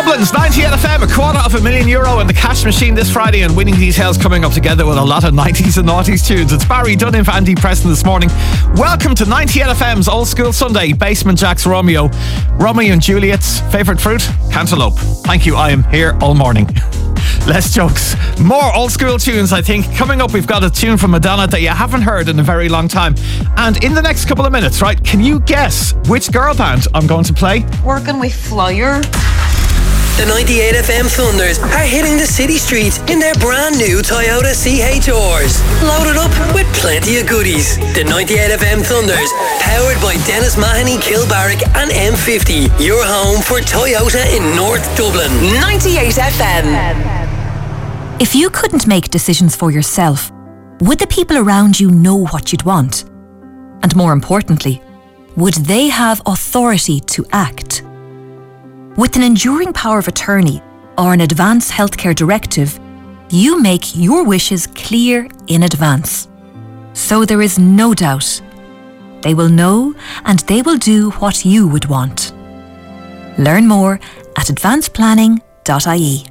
Dublin's 98 FM, €250,000 in the cash machine this Friday, and winning details coming up together with a lot of 90s and noughties tunes. It's Barry Dunn for Andy Preston this morning. Welcome to 98 FM's Old School Sunday. Basement Jack's Romeo and Juliet's favourite fruit? Cantaloupe. Thank you, I am here all morning. Less jokes, more old school tunes. I think coming up we've got a tune from Madonna that you haven't heard in a very long time, and in the next couple of minutes, right, can you guess which girl band I'm going to play? Working with Flyer. The 98 FM Thunders are hitting the city streets in their brand new Toyota CHRs, loaded up with plenty of goodies. The 98 FM Thunders, powered by Dennis Mahoney, Kilbarrack and M50, your home for Toyota in North Dublin. 98 FM. If you couldn't make decisions for yourself, would the people around you know what you'd want? And more importantly, would they have authority to act? With an enduring power of attorney or an advance healthcare directive, you make your wishes clear in advance. So there is no doubt. They will know and they will do what you would want. Learn more at advanceplanning.ie.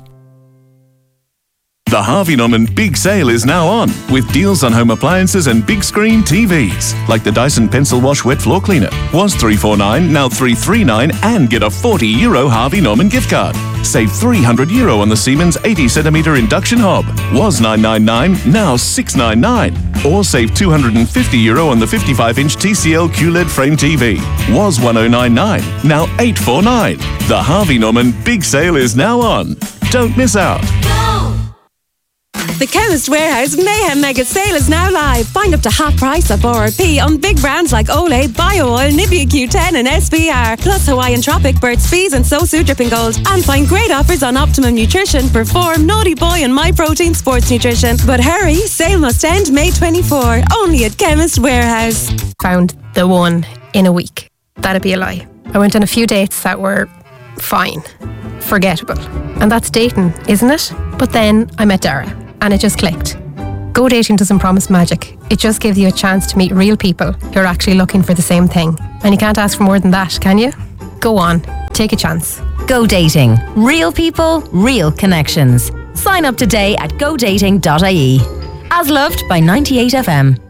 The Harvey Norman Big Sale is now on, with deals on home appliances and big screen TVs, like the Dyson Pencil Wash Wet Floor Cleaner. Was $349, now $339, and get a €40 Harvey Norman gift card. Save €300 on the Siemens 80cm induction hob. Was $999, now $699. Or save €250 on the 55-inch TCL QLED frame TV. Was $1099, now $849. The Harvey Norman Big Sale is now on. Don't miss out. The Chemist Warehouse Mayhem Mega Sale is now live. Find up to half price of RRP on big brands like Olay, BioOil, Nivea Q10 and SPR. Plus Hawaiian Tropic, Burt's Bees and Sosu Dripping Gold. And find great offers on Optimum Nutrition, Perform, Naughty Boy and My Protein Sports Nutrition. But hurry, sale must end May 24. Only at Chemist Warehouse. Found the one in a week. That'd be a lie. I went on a few dates that were fine, forgettable. And that's dating, isn't it? But then I met Dara. And it just clicked. Go Dating doesn't promise magic. It just gives you a chance to meet real people who are actually looking for the same thing. And you can't ask for more than that, can you? Go on, take a chance. Go Dating. Real people, real connections. Sign up today at godating.ie. As loved by 98 FM.